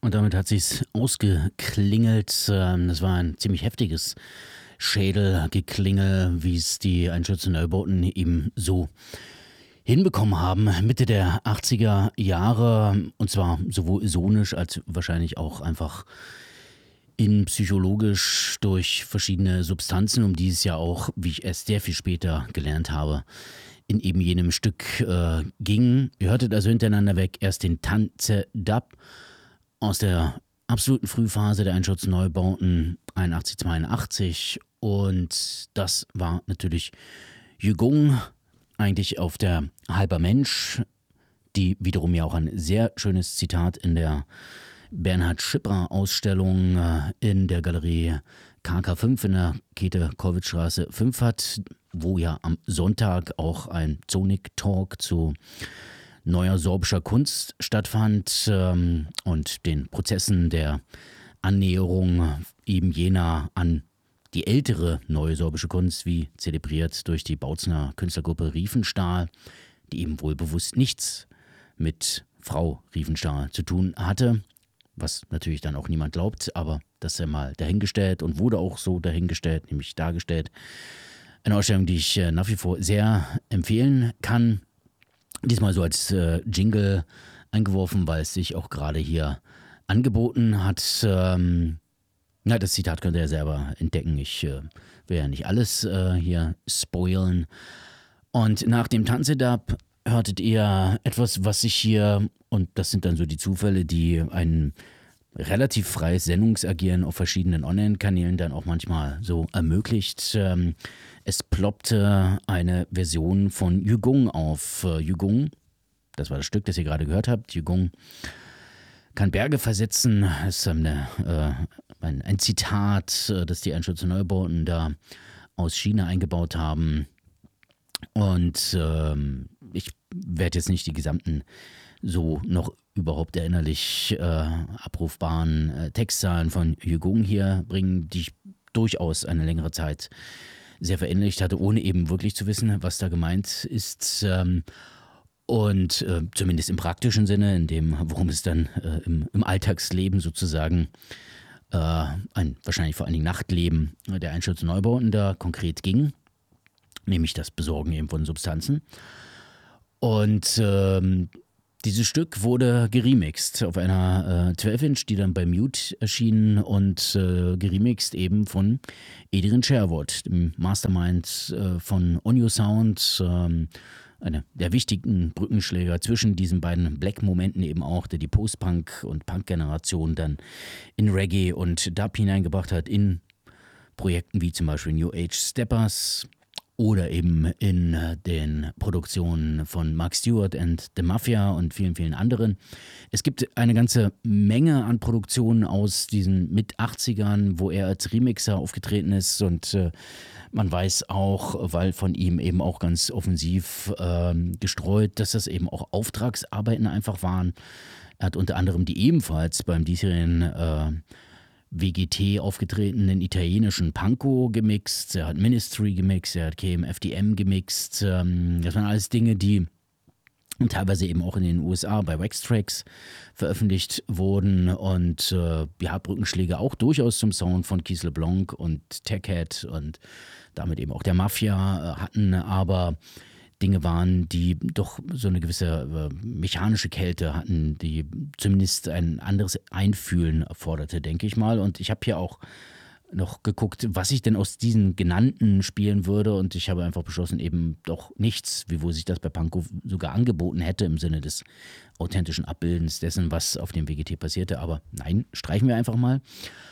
Und damit hat sich's ausgeklingelt. Das war ein ziemlich heftiges Schädelgeklingel, wie es die Einstürze-Neubauten eben so hinbekommen haben. Mitte der 80er Jahre, und zwar sowohl sonisch als wahrscheinlich auch einfach in psychologisch durch verschiedene Substanzen, um die es ja auch, wie ich erst sehr viel später gelernt habe, in eben jenem Stück ging. Ihr hörtet also hintereinander weg erst den Tanze-Dub aus der absoluten Frühphase der Einstürze-Neubauten 81, 82, und das war natürlich Yugong, eigentlich auf der Halber Mensch, die wiederum ja auch ein sehr schönes Zitat in der Bernhard Schipper Ausstellung in der Galerie KK5 in der Käthe-Kollwitz-Straße 5 hat, wo ja am Sonntag auch ein Zonik-Talk zu neuer sorbischer Kunst stattfand und den Prozessen der Annäherung eben jener an die ältere neue sorbische Kunst, wie zelebriert durch die Bautzener Künstlergruppe Riefenstahl, die eben wohl bewusst nichts mit Frau Riefenstahl zu tun hatte, was natürlich dann auch niemand glaubt, aber das ist ja mal dahingestellt und wurde auch so dahingestellt, nämlich dargestellt. Eine Ausstellung, die ich nach wie vor sehr empfehlen kann. Diesmal so als Jingle eingeworfen, weil es sich auch gerade hier angeboten hat. Das Zitat könnt ihr ja selber entdecken. Ich will ja nicht alles hier spoilen. Und nach dem Tanzedab hörtet ihr etwas, was sich hier, und das sind dann so die Zufälle, die ein relativ freies Sendungsagieren auf verschiedenen Online-Kanälen dann auch manchmal so ermöglicht. Es ploppte eine Version von Yugong auf. Yugong, das war das Stück, das ihr gerade gehört habt. Yugong kann Berge versetzen. Das ist ein Zitat, das die Einstürze-Neubauten da aus China eingebaut haben. Und ich werde jetzt nicht die gesamten so noch überhaupt erinnerlich abrufbaren Textzahlen von Yugong hier bringen, die ich durchaus eine längere Zeit sehr verinnerlicht hatte, ohne eben wirklich zu wissen, was da gemeint ist. Und zumindest im praktischen Sinne, in dem, worum es dann im Alltagsleben sozusagen, wahrscheinlich vor allen Dingen Nachtleben der Einstürze-Neubauten da konkret ging, nämlich das Besorgen eben von Substanzen. Und dieses Stück wurde geremixed auf einer 12-Inch, die dann bei Mute erschien, und geremixed eben von Adrian Sherwood, dem Mastermind von Onyo Sound, einer der wichtigen Brückenschläger zwischen diesen beiden Black-Momenten eben auch, der die Post-Punk- und Punk-Generation dann in Reggae und Dub hineingebracht hat, in Projekten wie zum Beispiel New Age Steppers oder eben in den Produktionen von Mark Stewart and the Mafia und vielen, vielen anderen. Es gibt eine ganze Menge an Produktionen aus diesen Mit-80ern, wo er als Remixer aufgetreten ist, und man weiß auch, weil von ihm eben auch ganz offensiv gestreut, dass das eben auch Auftragsarbeiten einfach waren. Er hat unter anderem die ebenfalls beim diesjährigen WGT aufgetretenen italienischen Panko gemixt, er hat Ministry gemixt, er hat KMFDM gemixt. Das waren alles Dinge, die teilweise eben auch in den USA bei Wax-Tracks veröffentlicht wurden, und Brückenschläge auch durchaus zum Sound von Keith LeBlanc und Techhead und damit eben auch der Mafia hatten, aber Dinge waren, die doch so eine gewisse mechanische Kälte hatten, die zumindest ein anderes Einfühlen erforderte, denke ich mal. Und ich habe hier auch noch geguckt, was ich denn aus diesen genannten spielen würde, und ich habe einfach beschlossen, eben doch nichts, wiewohl sich das bei Panko sogar angeboten hätte im Sinne des authentischen Abbildens dessen, was auf dem WGT passierte. Aber nein, streichen wir einfach mal.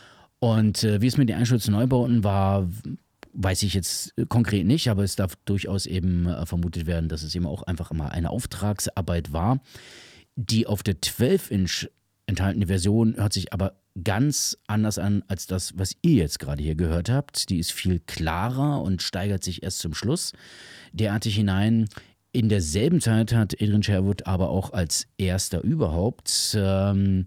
Und wie es mit den Einstürze-Neubauten war, weiß ich jetzt konkret nicht, aber es darf durchaus eben vermutet werden, dass es eben auch einfach mal eine Auftragsarbeit war. Die auf der 12-Inch enthaltene Version hört sich aber ganz anders an als das, was ihr jetzt gerade hier gehört habt. Die ist viel klarer und steigert sich erst zum Schluss derartig hinein. In derselben Zeit hat Adrian Sherwood aber auch als erster überhaupt Depeche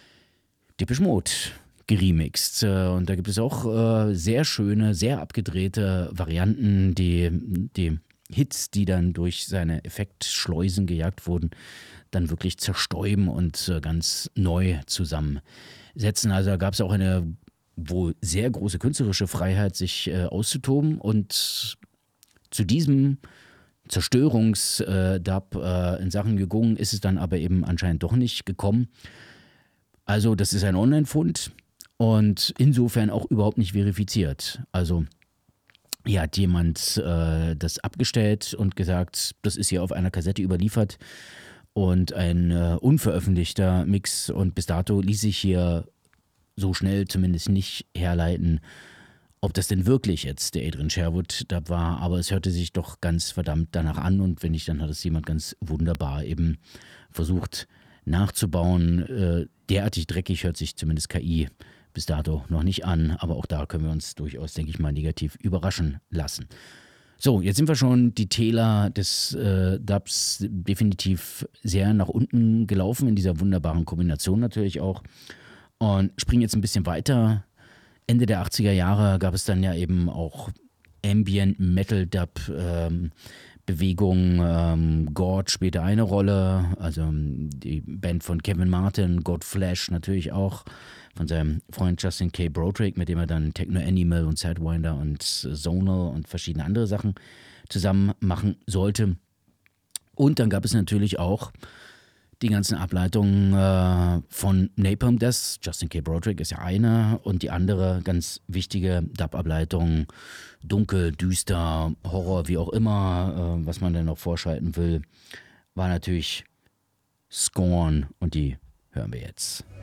Mode geremixed. Und da gibt es auch sehr schöne, sehr abgedrehte Varianten, die Hits, die dann durch seine Effektschleusen gejagt wurden, dann wirklich zerstäuben und ganz neu zusammensetzen. Also da gab es auch eine wohl sehr große künstlerische Freiheit, sich auszutoben, und zu diesem Zerstörungsdub in Sachen Gegungen ist es dann aber eben anscheinend doch nicht gekommen. Also das ist ein Online-Fund und insofern auch überhaupt nicht verifiziert. Also hier hat jemand das abgestellt und gesagt, das ist hier auf einer Kassette überliefert und ein unveröffentlichter Mix, und bis dato ließ sich hier so schnell zumindest nicht herleiten, ob das denn wirklich jetzt der Adrian Sherwood da war, aber es hörte sich doch ganz verdammt danach an, und wenn nicht, dann hat es jemand ganz wunderbar eben versucht nachzubauen. Derartig dreckig hört sich zumindest KI bis dato noch nicht an, aber auch da können wir uns durchaus, denke ich mal, negativ überraschen lassen. So, jetzt sind wir schon die Täler des Dubs definitiv sehr nach unten gelaufen, in dieser wunderbaren Kombination natürlich auch, und springen jetzt ein bisschen weiter. Ende der 80er Jahre gab es dann ja eben auch Ambient Metal Dub Bewegung. Gord spielte eine Rolle, also die Band von Kevin Martin, God Flash natürlich auch, von seinem Freund Justin K. Broderick, mit dem er dann Techno Animal und Sidewinder und Zonal und verschiedene andere Sachen zusammen machen sollte. Und dann gab es natürlich auch die ganzen Ableitungen von Napalm Death. Justin K. Broderick ist ja eine, und die andere ganz wichtige Dub-Ableitung, dunkel, düster, Horror, wie auch immer, was man denn noch vorschalten will, war natürlich Scorn, und die hören wir jetzt.